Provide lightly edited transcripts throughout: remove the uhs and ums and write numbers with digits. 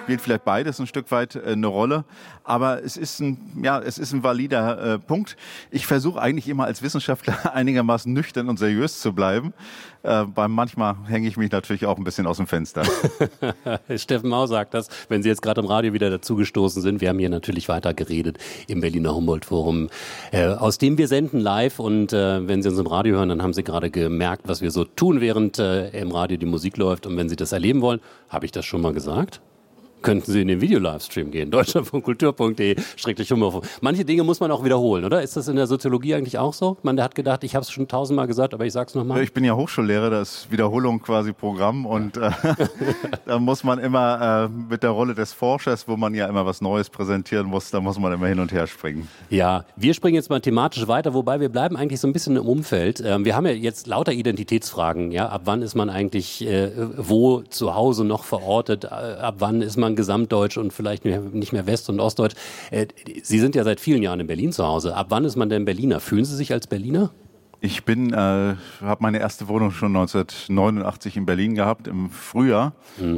spielt vielleicht beides ein Stück weit eine Rolle. Aber es ist ein valider Punkt. Ich versuche eigentlich immer als Wissenschaftler einigermaßen nüchtern und seriös zu bleiben. Weil manchmal hänge ich mich natürlich auch ein bisschen aus dem Fenster. Steffen Mau sagt das, wenn Sie jetzt gerade im Radio wieder dazugestoßen sind. Wir haben hier natürlich weiter geredet im Berliner Humboldt-Forum, aus dem wir senden live. Und wenn Sie uns im Radio hören, dann haben Sie gerade gemerkt, was wir so tun, während im Radio die Musik läuft. Und wenn Sie das erleben wollen, habe ich das schon mal gesagt? Könnten Sie in den Video-Livestream gehen, deutschlandfunkkultur.de/Humboldt. Manche Dinge muss man auch wiederholen, oder? Ist das in der Soziologie eigentlich auch so? Der hat gedacht, ich habe es schon 1000-mal gesagt, aber ich sage es nochmal. Ich bin ja Hochschullehrer, das ist Wiederholung quasi Programm und da muss man immer mit der Rolle des Forschers, wo man ja immer was Neues präsentieren muss, da muss man immer hin und her springen. Ja, wir springen jetzt mal thematisch weiter, wobei wir bleiben eigentlich so ein bisschen im Umfeld. Wir haben ja jetzt lauter Identitätsfragen, ja, ab wann ist man eigentlich wo zu Hause noch verortet, ab wann ist man gesamtdeutsch und vielleicht nicht mehr West- und Ostdeutsch. Sie sind ja seit vielen Jahren in Berlin zu Hause. Ab wann ist man denn Berliner? Fühlen Sie sich als Berliner? Ich habe meine erste Wohnung schon 1989 in Berlin gehabt, im Frühjahr.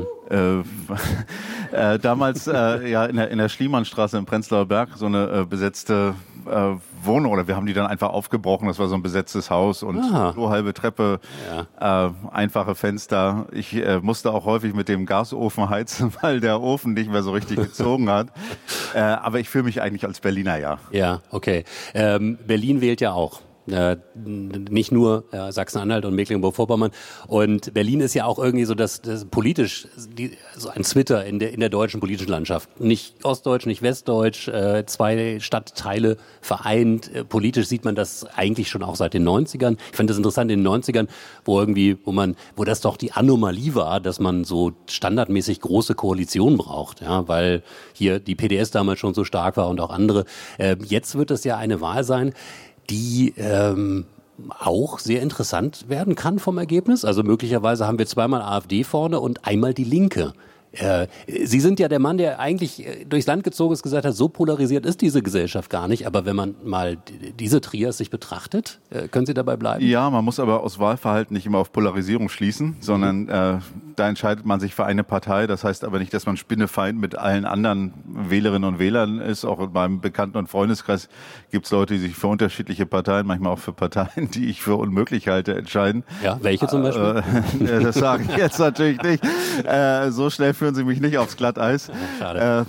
Damals in der Schliemannstraße im Prenzlauer Berg, so eine besetzte Wohnung, oder wir haben die dann einfach aufgebrochen, das war so ein besetztes Haus und so halbe Treppe, einfache Fenster. Ich musste auch häufig mit dem Gasofen heizen, weil der Ofen nicht mehr so richtig gezogen hat. Aber ich fühle mich eigentlich als Berliner, ja. Ja, okay. Berlin wählt ja auch. Nicht nur Sachsen-Anhalt und Mecklenburg-Vorpommern. Und Berlin ist ja auch irgendwie so das politisch so ein Zwitter in der deutschen politischen Landschaft. Nicht Ostdeutsch, nicht Westdeutsch, zwei Stadtteile vereint. Politisch sieht man das eigentlich schon auch seit den 90ern. Ich fand das interessant in den 90ern, wo das doch die Anomalie war, dass man so standardmäßig große Koalitionen braucht, ja, weil hier die PDS damals schon so stark war und auch andere. Jetzt wird es ja eine Wahl sein, die auch sehr interessant werden kann vom Ergebnis. Also möglicherweise haben wir zweimal AfD vorne und einmal die Linke. Sie sind ja der Mann, der eigentlich durchs Land gezogen ist, gesagt hat, so polarisiert ist diese Gesellschaft gar nicht. Aber wenn man mal diese Trias sich betrachtet, können Sie dabei bleiben? Ja, man muss aber aus Wahlverhalten nicht immer auf Polarisierung schließen, sondern da entscheidet man sich für eine Partei. Das heißt aber nicht, dass man Spinnefeind mit allen anderen Wählerinnen und Wählern ist. Auch in meinem Bekannten- und Freundeskreis gibt es Leute, die sich für unterschiedliche Parteien, manchmal auch für Parteien, die ich für unmöglich halte, entscheiden. Ja, welche zum Beispiel? Das sage ich jetzt natürlich nicht. So schnell führen Sie mich nicht aufs Glatteis. Schade.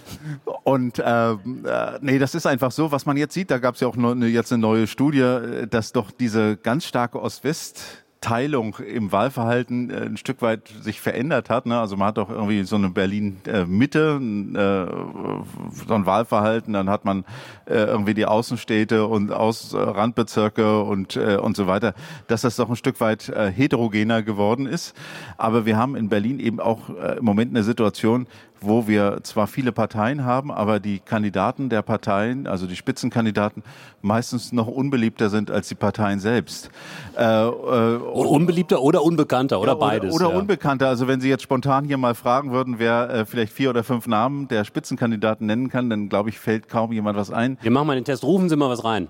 Nee, das ist einfach so, was man jetzt sieht, da gab es ja auch jetzt eine neue Studie, dass doch diese ganz starke Ost-West-Teilung im Wahlverhalten ein Stück weit sich verändert hat. Ne? Also man hat doch irgendwie so eine Berlin-Mitte, so ein Wahlverhalten, dann hat man irgendwie die Außenstädte und Randbezirke und so weiter, dass das doch ein Stück weit heterogener geworden ist. Aber wir haben in Berlin eben auch im Moment eine Situation, wo wir zwar viele Parteien haben, aber die Kandidaten der Parteien, also die Spitzenkandidaten, meistens noch unbeliebter sind als die Parteien selbst. Unbeliebter oder unbekannter oder beides. Oder unbekannter. Also wenn Sie jetzt spontan hier mal fragen würden, wer vielleicht 4 oder 5 Namen der Spitzenkandidaten nennen kann, dann glaube ich, fällt kaum jemand was ein. Wir machen mal den Test. Rufen Sie mal was rein.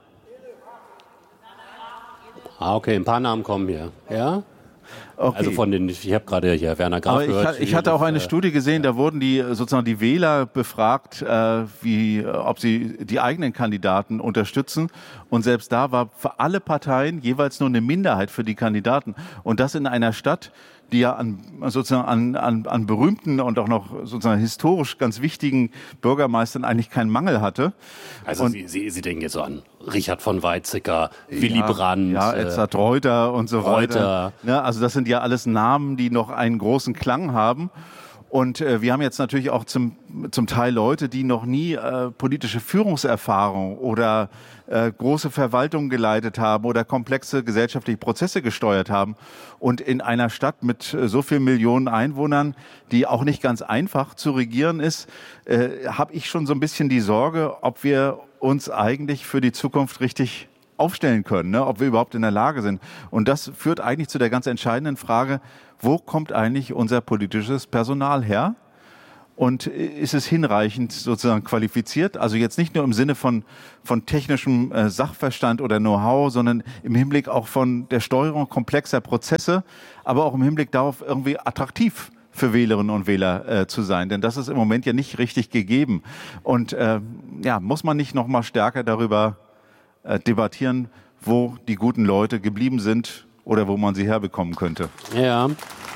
Okay, ein paar Namen kommen hier. Ja? Okay. Also ich habe gerade hier Werner Graf gehört. Ich hatte auch eine Studie gesehen, da wurden die Wähler befragt, ob sie die eigenen Kandidaten unterstützen. Und selbst da war für alle Parteien jeweils nur eine Minderheit für die Kandidaten. Und das in einer Stadt, die ja an berühmten und auch noch sozusagen historisch ganz wichtigen Bürgermeistern eigentlich keinen Mangel hatte. Also Sie denken jetzt so an Richard von Weizsäcker, Willy Brandt. Ja, Edzard Reuter und so weiter. Ja, also das sind ja alles Namen, die noch einen großen Klang haben. Und wir haben jetzt natürlich auch zum Teil Leute, die noch nie politische Führungserfahrung oder große Verwaltungen geleitet haben oder komplexe gesellschaftliche Prozesse gesteuert haben. Und in einer Stadt mit so vielen Millionen Einwohnern, die auch nicht ganz einfach zu regieren ist, habe ich schon so ein bisschen die Sorge, ob wir uns eigentlich für die Zukunft richtig aufstellen können, ne? Ob wir überhaupt in der Lage sind. Und das führt eigentlich zu der ganz entscheidenden Frage, wo kommt eigentlich unser politisches Personal her? Und ist es hinreichend sozusagen qualifiziert? Also jetzt nicht nur im Sinne von technischem Sachverstand oder Know-how, sondern im Hinblick auch von der Steuerung komplexer Prozesse, aber auch im Hinblick darauf, irgendwie attraktiv für Wählerinnen und Wähler zu sein. Denn das ist im Moment ja nicht richtig gegeben. Und muss man nicht noch mal stärker darüber debattieren, wo die guten Leute geblieben sind oder wo man sie herbekommen könnte? Ja.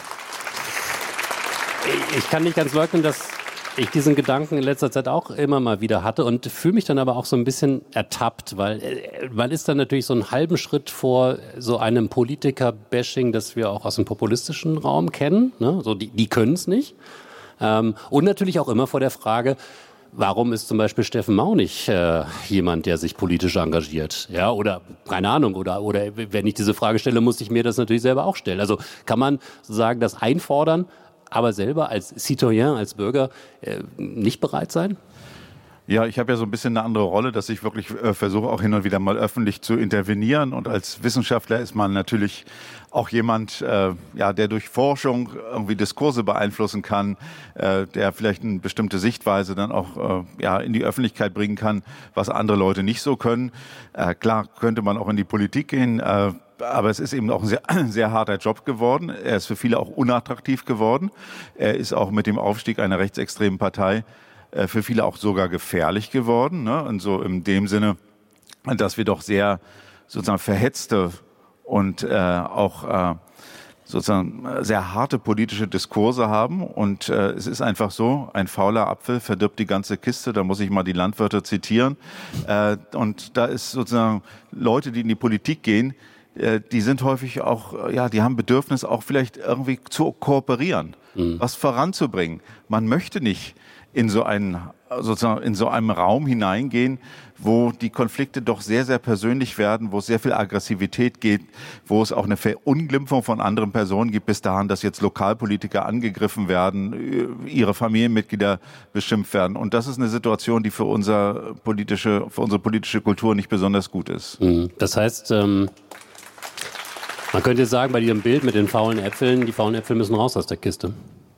Ich kann nicht ganz leugnen, dass ich diesen Gedanken in letzter Zeit auch immer mal wieder hatte und fühle mich dann aber auch so ein bisschen ertappt, weil man ist dann natürlich so einen halben Schritt vor so einem Politiker-Bashing, das wir auch aus dem populistischen Raum kennen. Ne? So die können es nicht. Und natürlich auch immer vor der Frage, warum ist zum Beispiel Steffen Mau nicht jemand, der sich politisch engagiert? Ja, oder keine Ahnung, oder wenn ich diese Frage stelle, muss ich mir das natürlich selber auch stellen. Also kann man sozusagen das einfordern, aber selber als Citoyen, als Bürger nicht bereit sein? Ja, ich habe ja so ein bisschen eine andere Rolle, dass ich wirklich versuche, auch hin und wieder mal öffentlich zu intervenieren. Und als Wissenschaftler ist man natürlich auch jemand, der durch Forschung irgendwie Diskurse beeinflussen kann, der vielleicht eine bestimmte Sichtweise dann auch in die Öffentlichkeit bringen kann, was andere Leute nicht so können. Klar könnte man auch in die Politik gehen, aber es ist eben auch ein sehr, sehr harter Job geworden. Er ist für viele auch unattraktiv geworden. Er ist auch mit dem Aufstieg einer rechtsextremen Partei für viele auch sogar gefährlich geworden. Ne? Und so in dem Sinne, dass wir doch sehr sozusagen verhetzte und auch sozusagen sehr harte politische Diskurse haben. Und es ist einfach so, ein fauler Apfel verdirbt die ganze Kiste. Da muss ich mal die Landwirte zitieren. Und da ist sozusagen Leute, die in die Politik gehen, die sind häufig auch, die haben Bedürfnis auch vielleicht irgendwie zu kooperieren, was voranzubringen. Man möchte nicht in so einem Raum hineingehen, wo die Konflikte doch sehr, sehr persönlich werden, wo es sehr viel Aggressivität geht, wo es auch eine Verunglimpfung von anderen Personen gibt, bis dahin, dass jetzt Lokalpolitiker angegriffen werden, ihre Familienmitglieder beschimpft werden. Und das ist eine Situation, die für unsere politische Kultur nicht besonders gut ist. Das heißt, man könnte sagen, bei diesem Bild mit den faulen Äpfeln, die faulen Äpfel müssen raus aus der Kiste.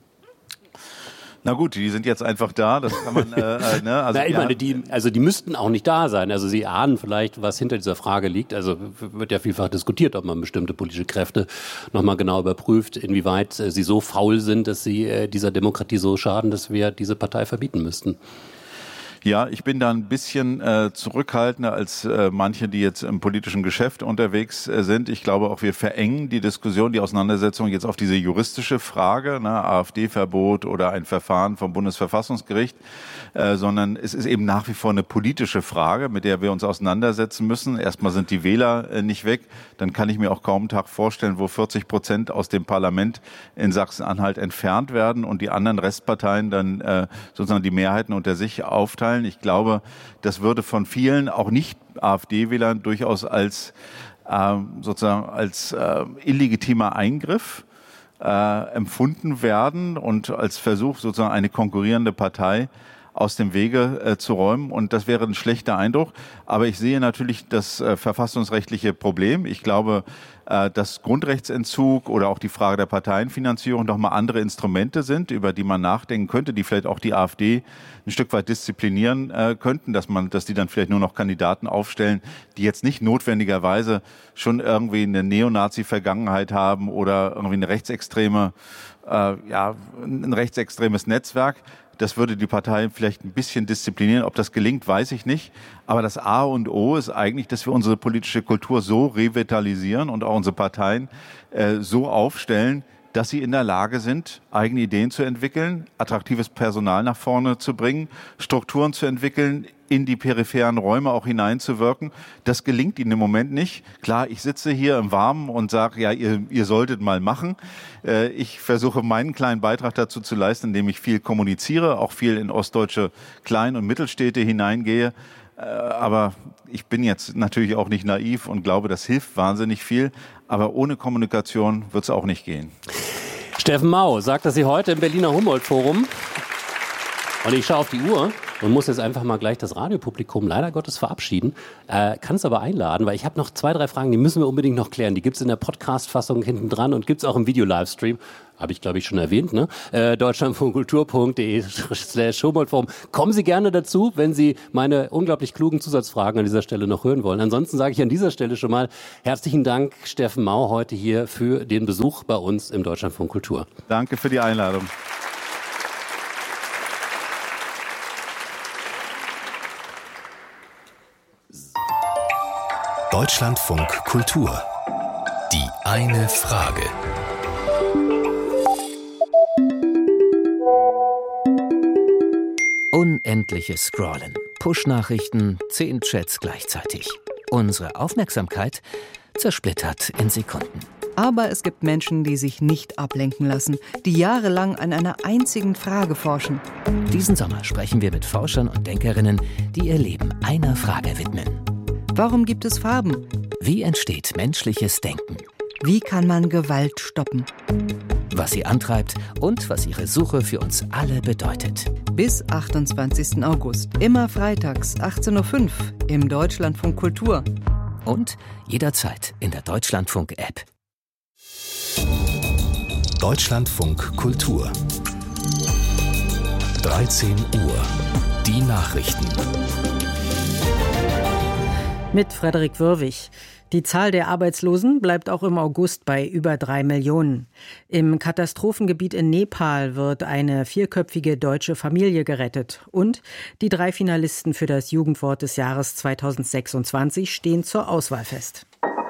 Na gut, die sind jetzt einfach da, das kann man, die müssten auch nicht da sein. Also Sie ahnen vielleicht, was hinter dieser Frage liegt. Also wird ja vielfach diskutiert, ob man bestimmte politische Kräfte nochmal genau überprüft, inwieweit sie so faul sind, dass sie dieser Demokratie so schaden, dass wir diese Partei verbieten müssten. Ja, ich bin da ein bisschen zurückhaltender als manche, die jetzt im politischen Geschäft unterwegs sind. Ich glaube auch, wir verengen die Diskussion, die Auseinandersetzung jetzt auf diese juristische Frage, AfD-Verbot oder ein Verfahren vom Bundesverfassungsgericht, sondern es ist eben nach wie vor eine politische Frage, mit der wir uns auseinandersetzen müssen. Erstmal sind die Wähler nicht weg, dann kann ich mir auch kaum einen Tag vorstellen, wo 40% aus dem Parlament in Sachsen-Anhalt entfernt werden und die anderen Restparteien dann sozusagen die Mehrheiten unter sich aufteilen. Ich glaube, das würde von vielen, auch nicht AfD-Wählern, durchaus als illegitimer Eingriff empfunden werden und als Versuch, sozusagen eine konkurrierende Partei aus dem Wege zu räumen. Und das wäre ein schlechter Eindruck. Aber ich sehe natürlich das verfassungsrechtliche Problem. Ich glaube, dass Grundrechtsentzug oder auch die Frage der Parteienfinanzierung doch mal andere Instrumente sind, über die man nachdenken könnte, die vielleicht auch die AfD ein Stück weit disziplinieren könnten, dass die dann vielleicht nur noch Kandidaten aufstellen, die jetzt nicht notwendigerweise schon irgendwie eine Neonazi-Vergangenheit haben oder irgendwie ein rechtsextremes Netzwerk. Das würde die Partei vielleicht ein bisschen disziplinieren. Ob das gelingt, weiß ich nicht. Aber das A und O ist eigentlich, dass wir unsere politische Kultur so revitalisieren und auch unsere Parteien so aufstellen, dass sie in der Lage sind, eigene Ideen zu entwickeln, attraktives Personal nach vorne zu bringen, Strukturen zu entwickeln, in die peripheren Räume auch hineinzuwirken. Das gelingt ihnen im Moment nicht. Klar, ich sitze hier im Warmen und sage, ja, ihr solltet mal machen. Ich versuche, meinen kleinen Beitrag dazu zu leisten, indem ich viel kommuniziere, auch viel in ostdeutsche Klein- und Mittelstädte hineingehe. Aber ich bin jetzt natürlich auch nicht naiv und glaube, das hilft wahnsinnig viel. Aber ohne Kommunikation wird es auch nicht gehen. Steffen Mau sagt, dass Sie heute im Berliner Humboldt-Forum, und ich schaue auf die Uhr, und muss jetzt einfach mal gleich das Radiopublikum leider Gottes verabschieden. Kann es aber einladen, weil ich habe noch 2, 3 Fragen, die müssen wir unbedingt noch klären. Die gibt es in der Podcast-Fassung hinten dran und gibt es auch im Video-Livestream. Habe ich, glaube ich, schon erwähnt, ne? deutschlandfunkkultur.de/Humboldtforum. Kommen Sie gerne dazu, wenn Sie meine unglaublich klugen Zusatzfragen an dieser Stelle noch hören wollen. Ansonsten sage ich an dieser Stelle schon mal herzlichen Dank, Steffen Mau, heute hier für den Besuch bei uns im Deutschlandfunk Kultur. Danke für die Einladung. Deutschlandfunk Kultur. Die eine Frage. Unendliches Scrollen, Push-Nachrichten, 10 Chats gleichzeitig. Unsere Aufmerksamkeit zersplittert in Sekunden. Aber es gibt Menschen, die sich nicht ablenken lassen, die jahrelang an einer einzigen Frage forschen. Diesen Sommer sprechen wir mit Forschern und Denkerinnen, die ihr Leben einer Frage widmen. Warum gibt es Farben? Wie entsteht menschliches Denken? Wie kann man Gewalt stoppen? Was sie antreibt und was ihre Suche für uns alle bedeutet. Bis 28. August, immer freitags 18.05 Uhr im Deutschlandfunk Kultur. Und jederzeit in der Deutschlandfunk-App. Deutschlandfunk Kultur. 13 Uhr. Die Nachrichten. Mit Frederik Würwig. Die Zahl der Arbeitslosen bleibt auch im August bei über 3 Millionen. Im Katastrophengebiet in Nepal wird eine 4-köpfige deutsche Familie gerettet. Und die 3 Finalisten für das Jugendwort des Jahres 2026 stehen zur Auswahl fest.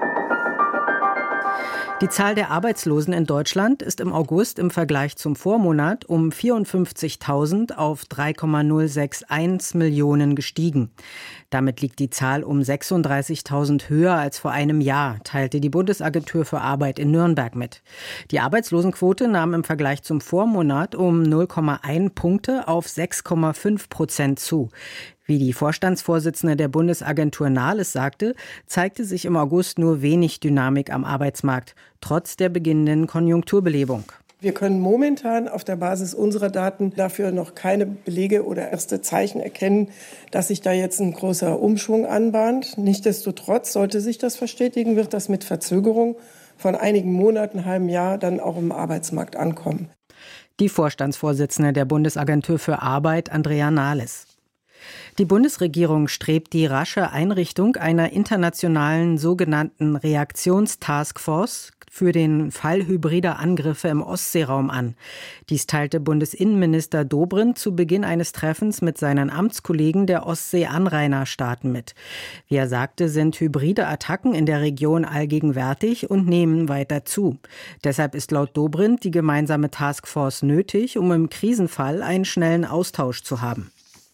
Die Zahl der Arbeitslosen in Deutschland ist im August im Vergleich zum Vormonat um 54.000 auf 3,061 Millionen gestiegen. Damit liegt die Zahl um 36.000 höher als vor einem Jahr, teilte die Bundesagentur für Arbeit in Nürnberg mit. Die Arbeitslosenquote nahm im Vergleich zum Vormonat um 0,1 Punkte auf 6,5% zu. Wie die Vorstandsvorsitzende der Bundesagentur Nahles sagte, zeigte sich im August nur wenig Dynamik am Arbeitsmarkt, trotz der beginnenden Konjunkturbelebung. Wir können momentan auf der Basis unserer Daten dafür noch keine Belege oder erste Zeichen erkennen, dass sich da jetzt ein großer Umschwung anbahnt. Nichtsdestotrotz, sollte sich das verstetigen, wird das mit Verzögerung von einigen Monaten, einem halben Jahr dann auch im Arbeitsmarkt ankommen. Die Vorstandsvorsitzende der Bundesagentur für Arbeit, Andrea Nahles. Die Bundesregierung strebt die rasche Einrichtung einer internationalen sogenannten Reaktionstaskforce für den Fall hybrider Angriffe im Ostseeraum an. Dies teilte Bundesinnenminister Dobrindt zu Beginn eines Treffens mit seinen Amtskollegen der Ostsee-Anrainerstaaten mit. Wie er sagte, sind hybride Attacken in der Region allgegenwärtig und nehmen weiter zu. Deshalb ist laut Dobrindt die gemeinsame Taskforce nötig, um im Krisenfall einen schnellen Austausch zu haben.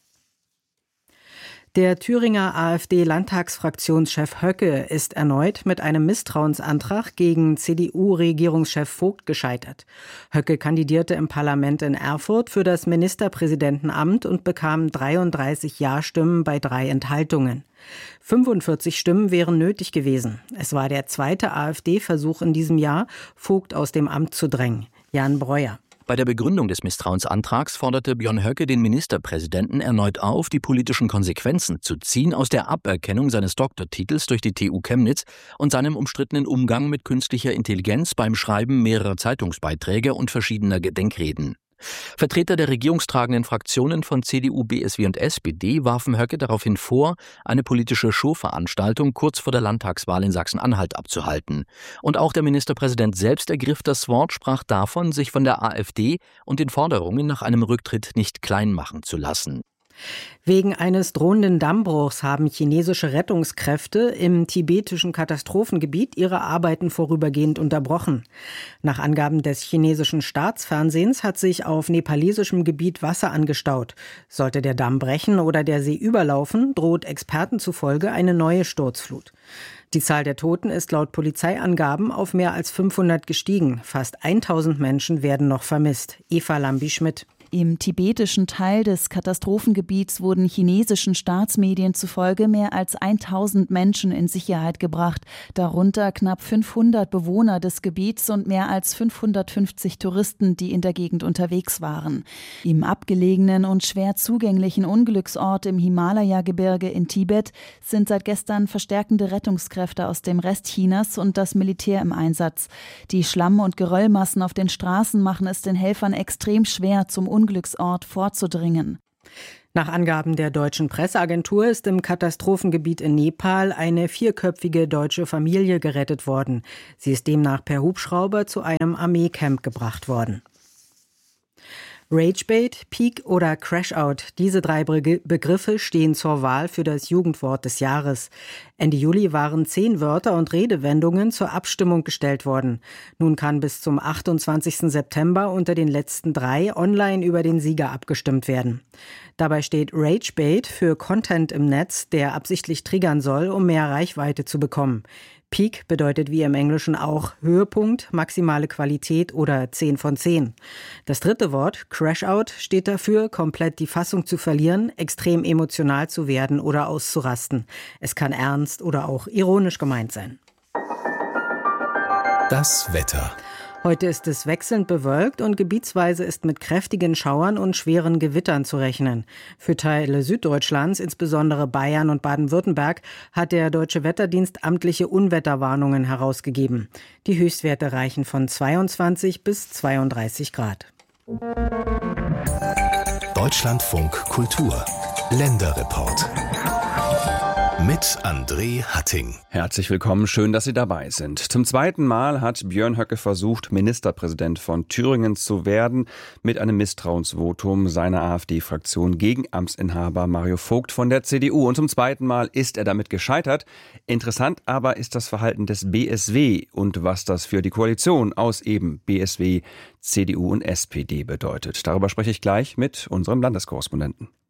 Der Thüringer AfD-Landtagsfraktionschef Höcke ist erneut mit einem Misstrauensantrag gegen CDU-Regierungschef Vogt gescheitert. Höcke kandidierte im Parlament in Erfurt für das Ministerpräsidentenamt und bekam 33 Ja-Stimmen bei 3 Enthaltungen. 45 Stimmen wären nötig gewesen. Es war der zweite AfD-Versuch in diesem Jahr, Vogt aus dem Amt zu drängen. Jan Breuer. Bei der Begründung des Misstrauensantrags forderte Björn Höcke den Ministerpräsidenten erneut auf, die politischen Konsequenzen zu ziehen aus der Aberkennung seines Doktortitels durch die TU Chemnitz und seinem umstrittenen Umgang mit künstlicher Intelligenz beim Schreiben mehrerer Zeitungsbeiträge und verschiedener Gedenkreden. Vertreter der regierungstragenden Fraktionen von CDU, BSW und SPD warfen Höcke daraufhin vor, eine politische Showveranstaltung kurz vor der Landtagswahl in Sachsen-Anhalt abzuhalten. Und auch der Ministerpräsident selbst ergriff das Wort, sprach davon, sich von der AfD und den Forderungen nach einem Rücktritt nicht klein machen zu lassen. Wegen eines drohenden Dammbruchs haben chinesische Rettungskräfte im tibetischen Katastrophengebiet ihre Arbeiten vorübergehend unterbrochen. Nach Angaben des chinesischen Staatsfernsehens hat sich auf nepalesischem Gebiet Wasser angestaut. Sollte der Damm brechen oder der See überlaufen, droht Experten zufolge eine neue Sturzflut. Die Zahl der Toten ist laut Polizeiangaben auf mehr als 500 gestiegen. Fast 1000 Menschen werden noch vermisst. Eva Lambi-Schmidt. Im tibetischen Teil des Katastrophengebiets wurden chinesischen Staatsmedien zufolge mehr als 1000 Menschen in Sicherheit gebracht, darunter knapp 500 Bewohner des Gebiets und mehr als 550 Touristen, die in der Gegend unterwegs waren. Im abgelegenen und schwer zugänglichen Unglücksort im Himalaya-Gebirge in Tibet sind seit gestern verstärkende Rettungskräfte aus dem Rest Chinas und das Militär im Einsatz. Die Schlamm- und Geröllmassen auf den Straßen machen es den Helfern extrem schwer, zum Unglücksort vorzudringen. Nach Angaben der deutschen Presseagentur ist im Katastrophengebiet in Nepal eine 4-köpfige deutsche Familie gerettet worden. Sie ist demnach per Hubschrauber zu einem Armeecamp gebracht worden. Ragebait, Peak oder Crashout, diese 3 Begriffe stehen zur Wahl für das Jugendwort des Jahres. Ende Juli waren 10 Wörter und Redewendungen zur Abstimmung gestellt worden. Nun kann bis zum 28. September unter den letzten 3 online über den Sieger abgestimmt werden. Dabei steht Ragebait für Content im Netz, der absichtlich triggern soll, um mehr Reichweite zu bekommen. Peak bedeutet wie im Englischen auch Höhepunkt, maximale Qualität oder 10 von 10. Das 3. Wort, Crashout, steht dafür, komplett die Fassung zu verlieren, extrem emotional zu werden oder auszurasten. Es kann ernst oder auch ironisch gemeint sein. Das Wetter. Heute ist es wechselnd bewölkt und gebietsweise ist mit kräftigen Schauern und schweren Gewittern zu rechnen. Für Teile Süddeutschlands, insbesondere Bayern und Baden-Württemberg, hat der Deutsche Wetterdienst amtliche Unwetterwarnungen herausgegeben. Die Höchstwerte reichen von 22 bis 32 Grad. Deutschlandfunk Kultur. Länderreport. Mit André Hatting. Herzlich willkommen, schön, dass Sie dabei sind. Zum 2. Mal hat Björn Höcke versucht, Ministerpräsident von Thüringen zu werden, mit einem Misstrauensvotum seiner AfD-Fraktion gegen Amtsinhaber Mario Vogt von der CDU. Und zum 2. Mal ist er damit gescheitert. Interessant aber ist das Verhalten des BSW und was das für die Koalition aus eben BSW, CDU und SPD bedeutet. Darüber spreche ich gleich mit unserem Landeskorrespondenten.